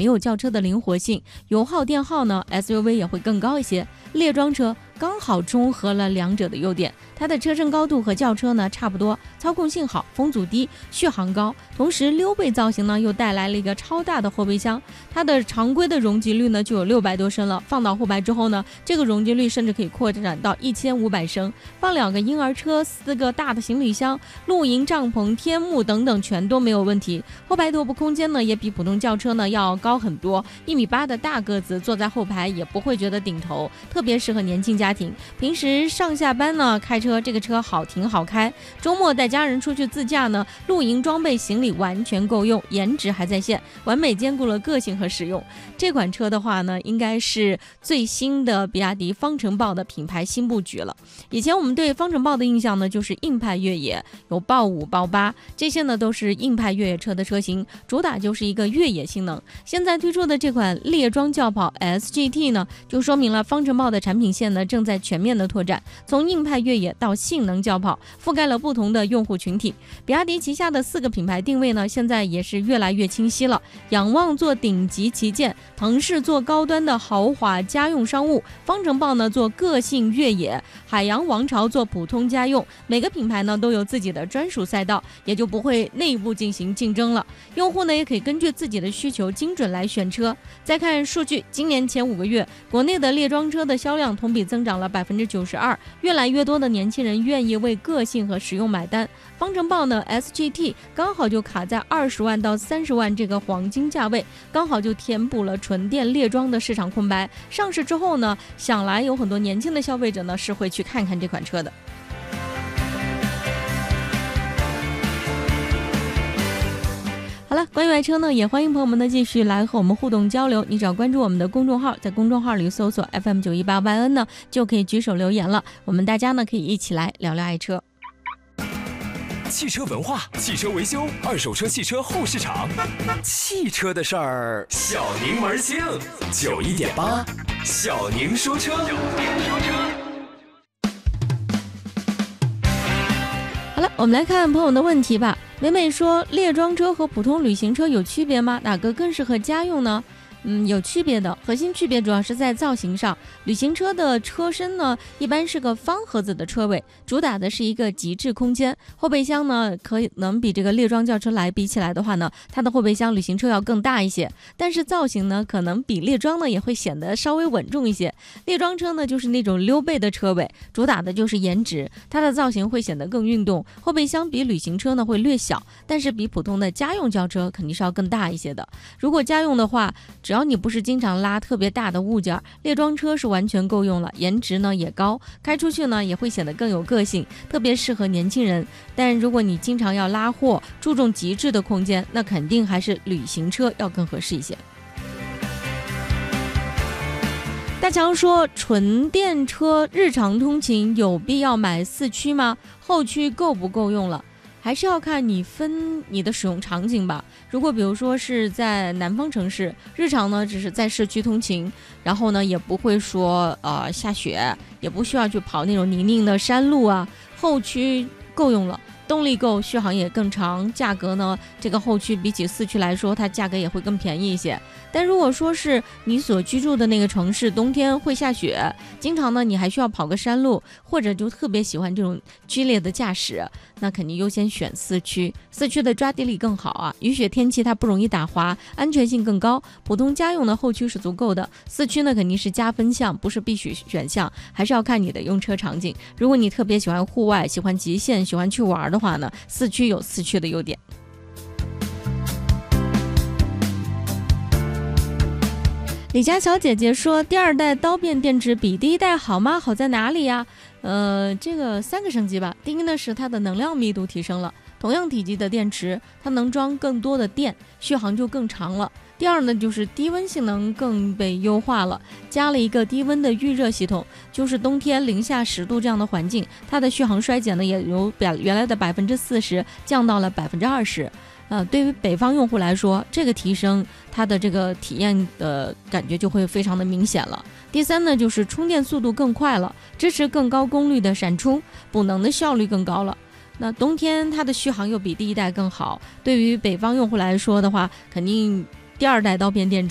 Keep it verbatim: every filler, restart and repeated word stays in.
没有轿车的灵活性，油耗电耗呢 S U V 也会更高一些。列装车刚好中和了两者的优点，它的车身高度和轿车呢差不多，操控性好，风阻低，续航高，同时溜背造型呢又带来了一个超大的后备箱，它的常规的容积率呢就有六百多升了，放到后排之后呢，这个容积率甚至可以扩展到一千五百升，放两个婴儿车，四个大的行李箱，露营帐篷、天幕等等全都没有问题。后排踱步空间呢也比普通轿车呢要高很多，一米八的大个子坐在后排也不会觉得顶头，特别适合年轻家庭。平时上下班呢开车，这个车好停好开，周末带家人出去自驾呢，露营装备行李完全够用，颜值还在线，完美兼顾了个性和实用。这款车的话呢，应该是最新的比亚迪方程豹的品牌新布局了。以前我们对方程豹的印象呢，就是硬派越野，有豹五、豹八，这些呢都是硬派越野车的车型，主打就是一个越野性能。现在推出的这款猎装轿跑 S G T 呢，就说明了方程豹的产品线呢正在全面的拓展，从硬派越野到性能轿跑，覆盖了不同的用户群体。比亚迪旗下的四个品牌定位呢，现在也是越来越清晰了。仰望做顶级旗舰，腾势做高端的豪华家用商务，方程豹呢做个性越野，海洋王朝做普通家用。每个品牌呢都有自己的专属赛道，也就不会内部进行竞争了。用户呢也可以根据自己的需求精准来选车。再看数据，今年前五个月，国内的猎装车的销量同比增长了百分之九十二，越来越多的年轻人愿意为个性和实用买单。方程豹呢 S G T 刚好就卡在二十万到三十万这个黄金价位，刚好就填补了纯电猎装的市场空白。上市之后呢，想来有很多年轻的消费者呢是会去看看这款车的。好了，关于爱车呢，也欢迎朋友们呢继续来和我们互动交流。你只要关注我们的公众号，在公众号里搜索 F M 九一八 Y N 呢，就可以举手留言了。我们大家呢可以一起来聊聊爱车。 汽车文化、汽车维修、二手车、汽车后市场，汽车的事儿，小宁门清，九一点八，小宁说车。小宁说车。 好了，我们来看朋友的问题吧。美美说，猎装车和普通旅行车有区别吗？哪个更适合家用呢？嗯，有区别的，核心区别主要是在造型上。旅行车的车身呢，一般是个方盒子的车尾，主打的是一个极致空间。后备箱呢，可能比这个猎装轿车来比起来的话呢，它的后备箱旅行车要更大一些。但是造型呢，可能比猎装呢也会显得稍微稳重一些。猎装车呢，就是那种溜背的车尾，主打的就是颜值，它的造型会显得更运动。后备箱比旅行车呢会略小，但是比普通的家用轿车肯定是要更大一些的。如果家用的话，只要你不是经常拉特别大的物件，猎装车是完全够用了，颜值呢也高，开出去呢也会显得更有个性，特别适合年轻人。但如果你经常要拉货，注重极致的空间，那肯定还是旅行车要更合适一些。大强说，纯电车日常通勤有必要买四驱吗？后驱够不够用了？还是要看你分你的使用场景吧。如果比如说是在南方城市，日常呢只是在市区通勤，然后呢也不会说呃下雪，也不需要去跑那种泥泞的山路啊，后驱够用了，动力够，续航也更长，价格呢这个后驱比起四驱来说，它价格也会更便宜一些。但如果说是你所居住的那个城市冬天会下雪，经常呢你还需要跑个山路，或者就特别喜欢这种剧烈的驾驶，那肯定优先选四驱。四驱的抓地力更好啊，雨雪天气它不容易打滑，安全性更高。普通家用的后驱是足够的，四驱呢肯定是加分项，不是必须选项，还是要看你的用车场景。如果你特别喜欢户外，喜欢极限，喜欢去玩的话呢，四驱有四驱的优点。李佳小姐姐说，第二代刀片电池比第一代好吗？好在哪里呀？呃，这个三个升级吧。第一呢是它的能量密度提升了，同样体积的电池，它能装更多的电，续航就更长了。第二呢就是低温性能更被优化了，加了一个低温的预热系统，就是冬天零下十度这样的环境，它的续航衰减呢也由原来的百分之四十降到了百分之二十。呃，对于北方用户来说，这个提升它的这个体验的感觉就会非常的明显了。第三呢，就是充电速度更快了，支持更高功率的闪充，补能的效率更高了。那冬天它的续航又比第一代更好，对于北方用户来说的话，肯定第二代刀片电池